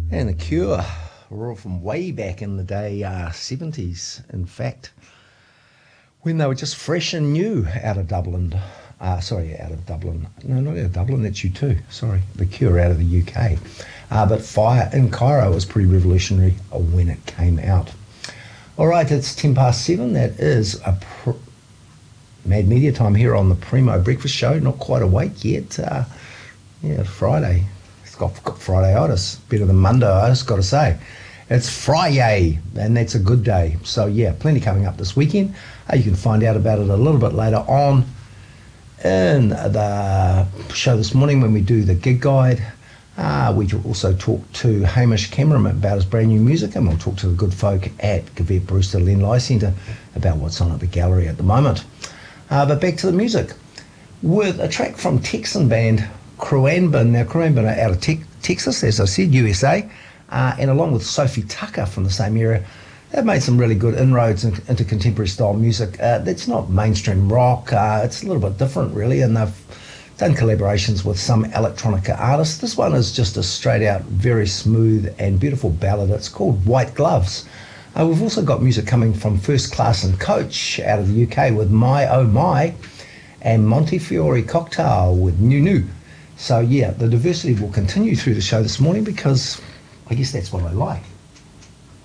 And The Cure were all from way back in the day, 70s. In fact, when they were just fresh and new out of Dublin. Sorry, out of Dublin. No, not out of Dublin, that's you too. Sorry, The Cure out of the UK. But Fire in Cairo was pretty revolutionary when it came out. All right, it's 10 past 7. That is Mad Media time here on the Primo Breakfast Show. Not quite awake yet. Yeah, Friday. It's got Friday-itis. Better than Monday-itis, got to say. It's Friday, and that's a good day. So, yeah, plenty coming up this weekend. You can find out about it a little bit later on in the show this morning when we do the gig guide. We also talk to Hamish Cameron about his brand new music, and we'll talk to the good folk at Gavette Brewster Len Lye Centre about what's on at the gallery at the moment. But back to the music with a track from Texan band Khruangbin. Now, Khruangbin are out of Texas, as I said, USA, and along with Sophie Tucker from the same area, they've made some really good inroads into contemporary style music. That's not mainstream rock. It's a little bit different, really, and they've done collaborations with some electronica artists. This one is just a straight out, very smooth and beautiful ballad. It's called White Gloves. We've also got music coming from First Class and Coach out of the UK with My Oh My, and Montefiore Cocktail with New New. So yeah, the diversity will continue through the show this morning because I guess that's what I like.